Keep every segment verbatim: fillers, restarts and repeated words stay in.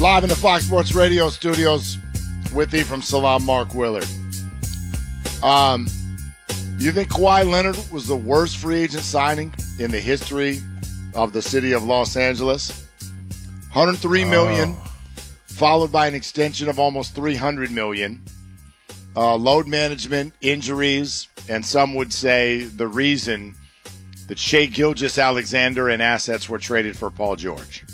Live in the Fox Sports Radio studios with you from Salam, Mark Willard. Um, you think Kawhi Leonard was the worst free agent signing in the history of the city of Los Angeles? one hundred three million dollars, oh. followed by an extension of almost three hundred million dollars. Uh, load management, injuries, and some would say the reason that Shai Gilgeous-Alexander and assets were traded for Paul George.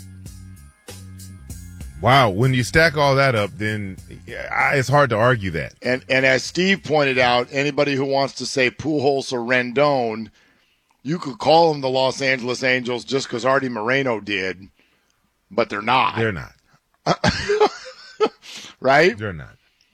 Wow, when you stack all that up, then yeah, it's hard to argue that. And and as Steve pointed out, anybody who wants to say Pujols or Rendon, you could call them the Los Angeles Angels just because Artie Moreno did, but they're not. They're not. Right? They're not.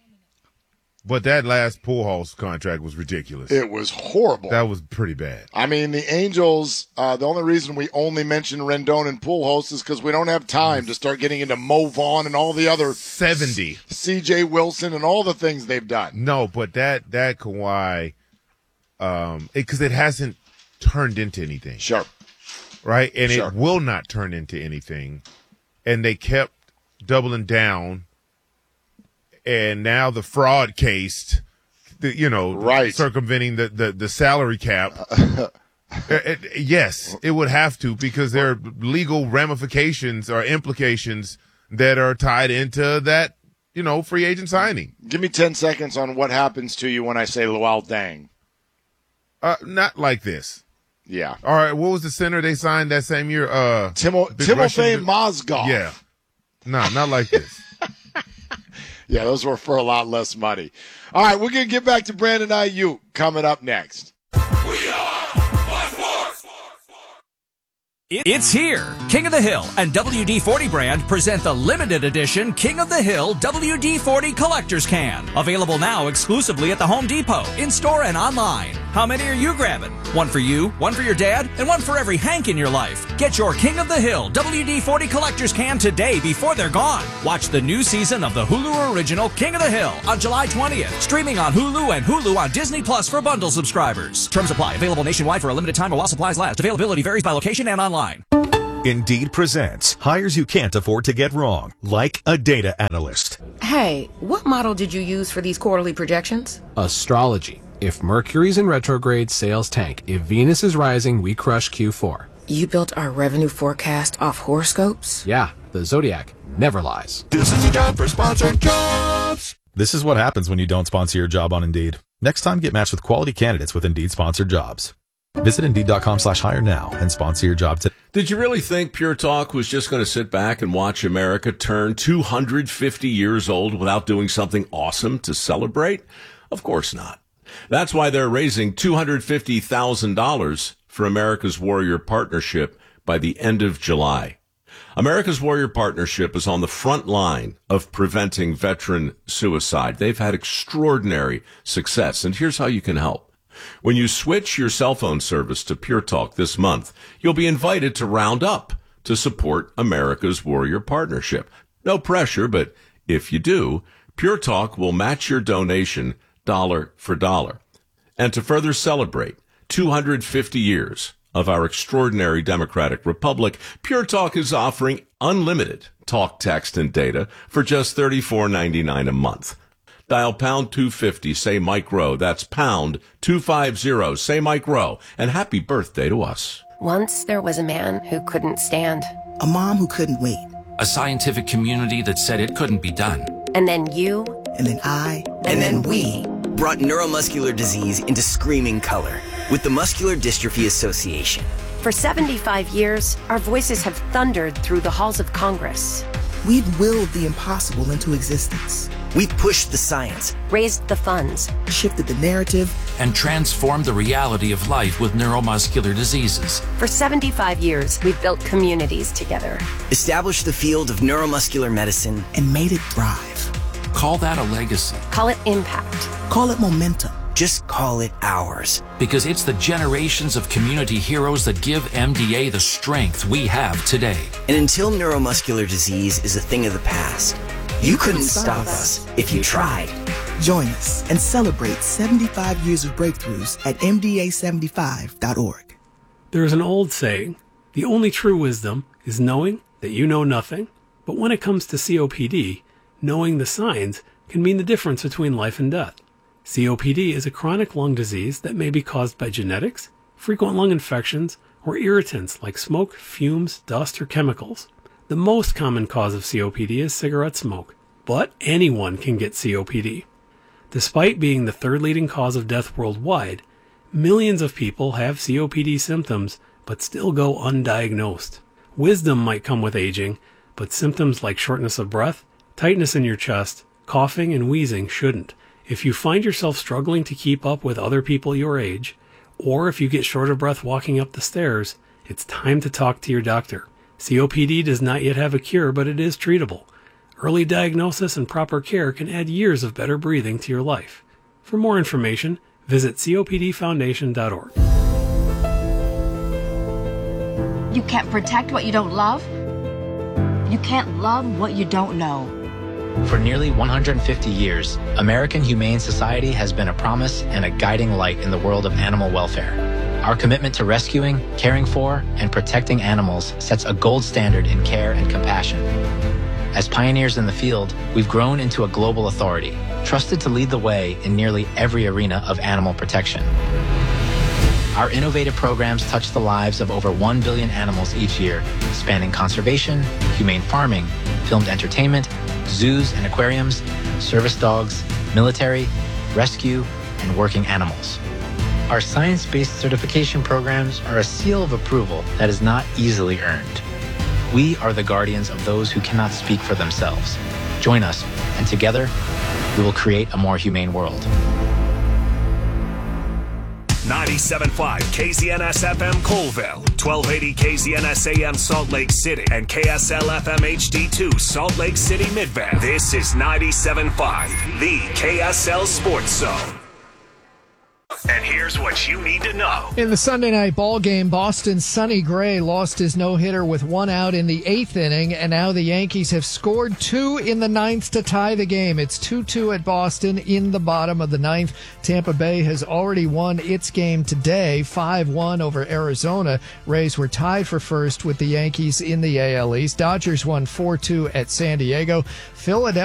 But that last Pujols contract was ridiculous. It was horrible. That was pretty bad. I mean, the Angels, uh, the only reason we only mention Rendon and Pujols is because we don't have time to start getting into Mo Vaughn and all the other seventy C J Wilson and all the things they've done. No, but that that Kawhi, um, because it, it hasn't turned into anything. Sure. Right? And sure. it will not turn into anything. And they kept doubling down. And now the fraud case, the, you know, right. circumventing the, the, the salary cap. it, it, yes, it would have to, because there are legal ramifications or implications that are tied into that, you know, free agent signing. Give me ten seconds on what happens to you when I say Luol Deng. Uh, not like this. Yeah. All right. What was the center they signed that same year? Uh, Timo, Timofey Mozgov. Yeah. No, not like this. Yeah, those were for a lot less money. All right, we're going to get back to Brandon Ayuk coming up next. We are Fox Sports. It's here. King of the Hill and W D forty brand present the limited edition King of the Hill W D forty Collector's Can. Available now exclusively at the Home Depot, in-store and online. How many are you grabbing? One for you, one for your dad, and one for every Hank in your life. Get your King of the Hill W D forty Collector's Can today before they're gone. Watch the new season of the Hulu original King of the Hill on July twentieth. Streaming on Hulu and Hulu on Disney Plus for bundle subscribers. Terms apply. Available nationwide for a limited time while supplies last. Availability varies by location and online. Indeed presents hires you can't afford to get wrong, like a data analyst. Hey, what model did you use for these quarterly projections? Astrology. If Mercury's in retrograde, sales tank. If Venus is rising, we crush Q four. You built our revenue forecast off horoscopes? Yeah, the Zodiac never lies. This is a job for sponsored jobs. This is what happens when you don't sponsor your job on Indeed. Next time, get matched with quality candidates with Indeed sponsored jobs. Visit Indeed.com slash hire now and sponsor your job today. Did you really think Pure Talk was just going to sit back and watch America turn two hundred fifty years old without doing something awesome to celebrate? Of course not. That's why they're raising two hundred fifty thousand dollars for America's Warrior Partnership by the end of July. America's Warrior Partnership is on the front line of preventing veteran suicide. They've had extraordinary success, and here's how you can help. When you switch your cell phone service to Pure Talk this month, you'll be invited to round up to support America's Warrior Partnership. No pressure, but if you do, Pure Talk will match your donation dollar for dollar. And to further celebrate two hundred fifty years of our extraordinary democratic republic, Pure Talk is offering unlimited talk, text, and data for just thirty-four ninety-nine a month. Dial pound two fifty, say Mike Rowe. That's pound two fifty, say Mike Rowe. And happy birthday to us. Once there was a man who couldn't stand. A mom who couldn't wait. A scientific community that said it couldn't be done. And then you. And then I. And, and then, then we. Brought neuromuscular disease into screaming color with the Muscular Dystrophy Association. For seventy-five years, our voices have thundered through the halls of Congress. We've willed the impossible into existence. We've pushed the science, raised the funds, shifted the narrative, and transformed the reality of life with neuromuscular diseases. For seventy-five years, we've built communities together, established the field of neuromuscular medicine, and made it thrive. Call that a legacy. Call it impact. Call it momentum. Just call it ours. Because it's the generations of community heroes that give M D A the strength we have today. And until neuromuscular disease is a thing of the past, you, you couldn't, couldn't stop, stop us if you tried. Join us and celebrate seventy-five years of breakthroughs at M D A seventy-five dot org. There is an old saying, the only true wisdom is knowing that you know nothing But when it comes to C O P D, knowing the signs can mean the difference between life and death. C O P D is a chronic lung disease that may be caused by genetics, frequent lung infections, or irritants like smoke, fumes, dust, or chemicals. The most common cause of C O P D is cigarette smoke, but anyone can get C O P D. Despite being the third leading cause of death worldwide, millions of people have C O P D symptoms but still go undiagnosed. Wisdom might come with aging, but symptoms like shortness of breath, tightness in your chest, coughing, and wheezing shouldn't. If you find yourself struggling to keep up with other people your age, or if you get short of breath walking up the stairs, it's time to talk to your doctor. C O P D does not yet have a cure, but it is treatable. Early diagnosis and proper care can add years of better breathing to your life. For more information, visit C O P D foundation dot org. You can't protect what you don't love. You can't love what you don't know. For nearly one hundred fifty years, American Humane Society has been a promise and a guiding light in the world of animal welfare. Our commitment to rescuing, caring for, and protecting animals sets a gold standard in care and compassion. As pioneers in the field, we've grown into a global authority, trusted to lead the way in nearly every arena of animal protection. Our innovative programs touch the lives of over one billion animals each year, spanning conservation, humane farming, filmed entertainment, zoos and aquariums, service dogs, military, rescue, and working animals. Our science-based certification programs are a seal of approval that is not easily earned. We are the guardians of those who cannot speak for themselves. Join us, and together, we will create a more humane world. ninety-seven point five K Z N S F M Colville, twelve eighty K Z N S A M Salt Lake City, and K S L F M H D two Salt Lake City Midvale. This is ninety-seven point five, the K S L Sports Zone. And here's what you need to know. In the Sunday night ball game, Boston's Sonny Gray lost his no-hitter with one out in the eighth inning, and now the Yankees have scored two in the ninth to tie the game. It's two two at Boston in the bottom of the ninth. Tampa Bay has already won its game today, five one over Arizona. Rays were tied for first with the Yankees in the A L East. Dodgers won four two at San Diego. Philadelphia